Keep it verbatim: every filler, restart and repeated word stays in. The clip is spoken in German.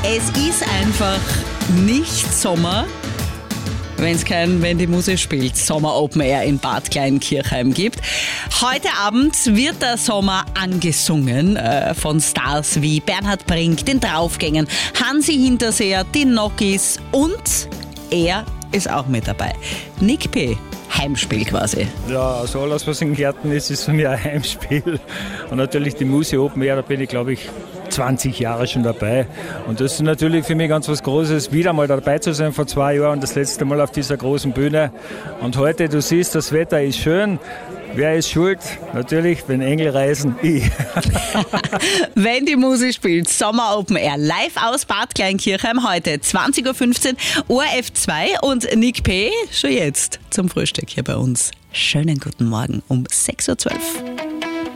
Es ist einfach nicht Sommer, wenn es kein Wenn die Musik spielt Sommer Open Air in Bad Kleinkirchheim gibt. Heute Abend wird der Sommer angesungen äh, von Stars wie Bernhard Brink, den Draufgängern, Hansi Hinterseher, die Nokis und er ist auch mit dabei. Nick P. Heimspiel quasi. Ja, also alles, was in Gärten ist, ist für mich ein Heimspiel. Und natürlich die Musik Open Air, da bin ich, glaube ich, zwanzig Jahre schon dabei. Und das ist natürlich für mich ganz was Großes, wieder mal dabei zu sein vor zwei Jahren und das letzte Mal auf dieser großen Bühne. Und heute, du siehst, das Wetter ist schön. Wer ist schuld? Natürlich, wenn Engel reisen, ich. Wenn die Musik spielt, Sommer Open Air, live aus Bad Kleinkirchheim, heute zwanzig Uhr fünfzehn, O R F zwei und Nick P. schon jetzt zum Frühstück hier bei uns. Schönen guten Morgen um sechs Uhr zwölf.